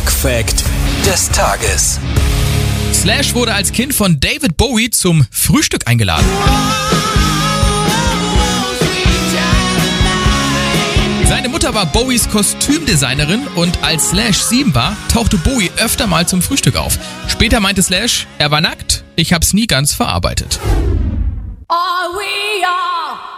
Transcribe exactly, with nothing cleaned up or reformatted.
Fuck-Fact des Tages. Slash wurde als Kind von David Bowie zum Frühstück eingeladen. Seine Mutter war Bowies Kostümdesignerin und als Slash sieben war, tauchte Bowie öfter mal zum Frühstück auf. Später meinte Slash, er war nackt, ich hab's nie ganz verarbeitet.